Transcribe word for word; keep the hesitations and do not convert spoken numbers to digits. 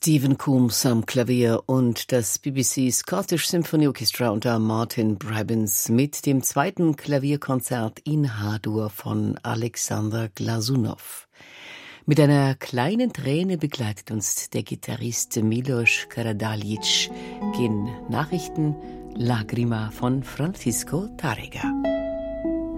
Stephen Coombs am Klavier und das B B C Scottish Symphony Orchestra unter Martin Brabins mit dem zweiten Klavierkonzert in H-Dur von Alexander Glasunow. Mit einer kleinen Träne begleitet uns der Gitarrist Milos Karadalic. Gehen Nachrichten Lagrima von Francisco Tárrega.